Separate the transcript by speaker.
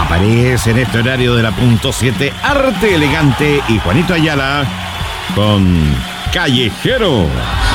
Speaker 1: Aparece en este horario de la punto 7 Arte Elegante y Juanito Ayala con Callejero.